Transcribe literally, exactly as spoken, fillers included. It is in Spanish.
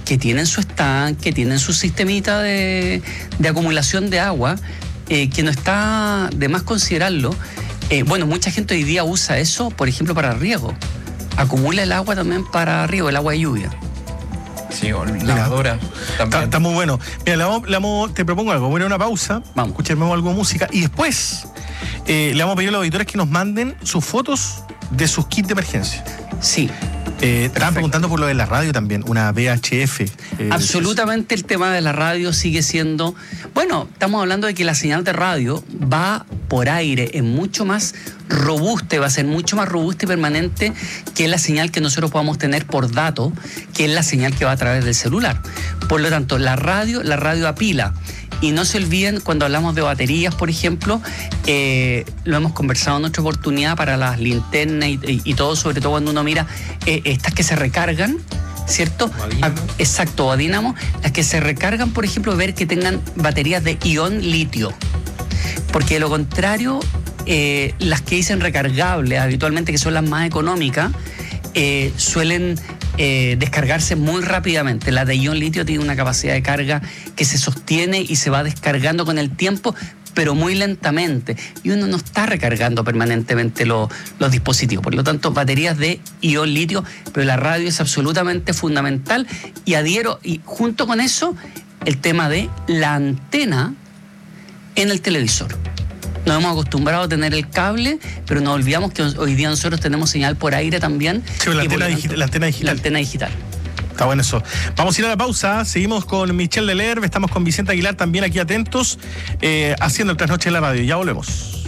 que tienen su estanque, tienen su sistemita de, de acumulación de agua, eh, que no está de más considerarlo. Eh, bueno, mucha gente hoy día usa eso, por ejemplo, para riego. Acumula el agua también para riego, el agua de lluvia. Sí, o lavadora también. Está, está muy bueno. Mira, le vamos, le vamos, te propongo algo. Voy a ir a una pausa, Vamos. escuchemos algo de música y después eh, le vamos a pedir a los auditores que nos manden sus fotos de sus kits de emergencia. Sí. Eh, estaban preguntando por lo de la radio también, una V H F. Eh, Absolutamente el tema de la radio sigue siendo... Bueno, estamos hablando de que la señal de radio va por aire, es mucho más robusta, va a ser mucho más robusta y permanente que la señal que nosotros podamos tener por datos, que es la señal que va a través del celular. Por lo tanto, la radio, la radio a pila. Y no se olviden, cuando hablamos de baterías, por ejemplo, eh, lo hemos conversado en otra oportunidad para las linternas y, y, y todo, sobre todo cuando uno mira eh, estas que se recargan, ¿cierto? A, exacto, a dínamo, las que se recargan, por ejemplo, ver que tengan baterías de ion litio. Porque de lo contrario, eh, las que dicen recargables, habitualmente, que son las más económicas, eh, suelen... Eh, descargarse muy rápidamente. La de ion litio tiene una capacidad de carga que se sostiene y se va descargando con el tiempo, pero muy lentamente. Y uno no está recargando permanentemente lo, los dispositivos. Por lo tanto, baterías de ion litio, pero la radio es absolutamente fundamental. Y adhiero, y junto con eso, el tema de la antena en el televisor. Nos hemos acostumbrado a tener el cable, pero nos olvidamos que hoy día nosotros tenemos señal por aire también. Sí, la, antena digital, la antena digital. La antena digital. Está bueno eso. Vamos a ir a la pausa. Seguimos con Michelle Delerve, estamos con Vicente Aguilar también aquí atentos, eh, haciendo el Trasnoche de la Radio. Ya volvemos.